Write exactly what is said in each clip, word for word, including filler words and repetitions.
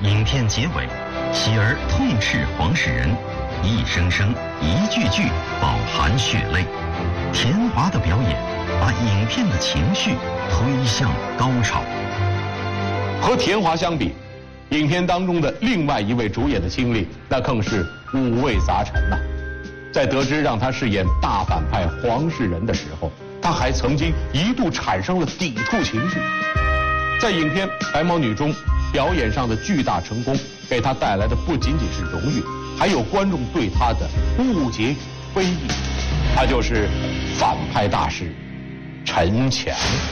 影片结尾，喜儿痛斥黄世仁，一声声、一句句饱含血泪。田华的表演把影片的情绪推向高潮。 和田华相比，影片当中的另外一位主演的经历，那更是五味杂陈呐、啊。在得知让他饰演大反派黄世仁的时候，他还曾经一度产生了抵触情绪。在影片《白毛女》中，表演上的巨大成功，给他带来的不仅仅是荣誉，还有观众对他的误解与非议。他就是反派大师陈强。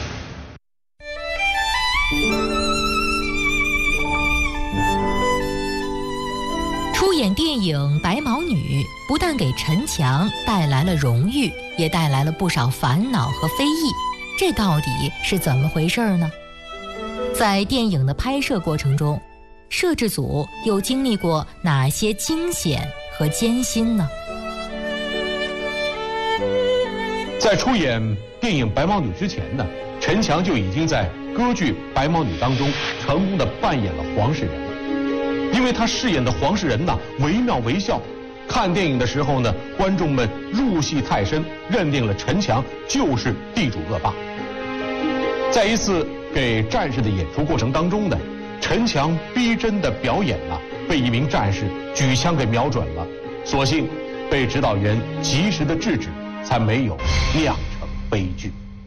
出演电影《白毛女》，不但给陈强带来了荣誉，也带来了不少烦恼和非议。这到底是怎么回事呢？在电影的拍摄过程中，摄制组又经历过哪些惊险和艰辛呢？ 在出演电影《白毛女》之前呢，陈强就已经在歌剧《白毛女》当中成功的扮演了黄世仁了。因为他饰演的黄世仁呢，惟妙惟肖。看电影的时候呢，观众们入戏太深，认定了陈强就是地主恶霸。在一次给战士的演出过程当中呢，陈强逼真的表演了，被一名战士举枪给瞄准了，所幸被指导员及时的制止，才没有酿成悲剧。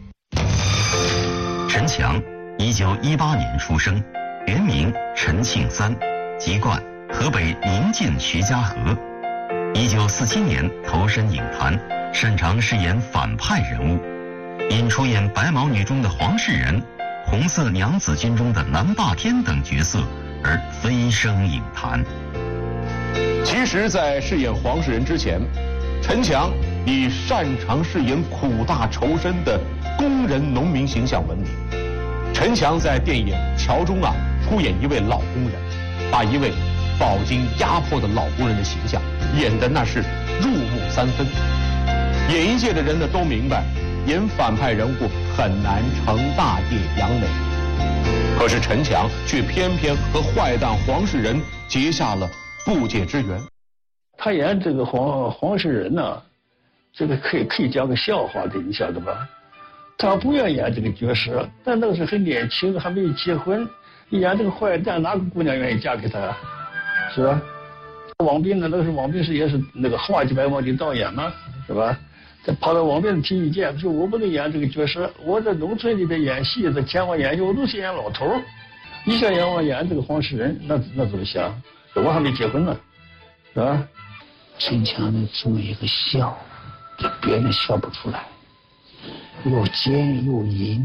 陈强，一九一八年出生，原名陈庆三，籍贯河北宁晋徐家河。一九四七年投身影坛，擅长饰演反派人物，因出演《白毛女》中的黄世仁、《红色娘子军》中的南霸天等角色而飞升影坛。 其实，在饰演黄世仁之前，陈强以擅长饰演苦大仇深的工人农民形象闻名。陈强在电影《桥》中啊，出演一位老工人，把一位饱经压迫的老工人的形象演得那是入木三分。演艺界的人呢都明白，演反派人物很难成大业扬美。可是陈强却偏偏和坏蛋黄世仁结下了不解之缘。 他演这个黄黄世仁呢、啊，这个可以可以讲个笑话的，你晓得吧？他不愿演这个角色，但那个时候很年轻，还没有结婚，演这个坏蛋，哪个姑娘愿意嫁给他？是吧？王斌呢，那个时候王斌是也是那个话剧白毛的导演嘛，是吧？他跑到王斌提意见，说我不能演这个角色，我在农村里边演戏，在前方演戏，我都是演老头儿，你想让我演这个黄世仁，那那怎么想？我还没结婚呢，是吧？ 陈强的这么一个笑，别人笑不出来，又尖又淫，